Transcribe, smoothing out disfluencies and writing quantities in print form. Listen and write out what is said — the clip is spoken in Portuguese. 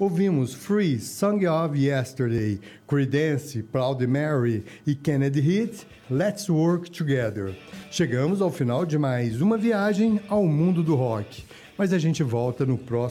Ouvimos Free, Song of Yesterday, Creedence, Proud Mary e Kennedy Heat, Let's Work Together. Chegamos ao final de mais uma viagem ao mundo do rock, mas a gente volta no próximo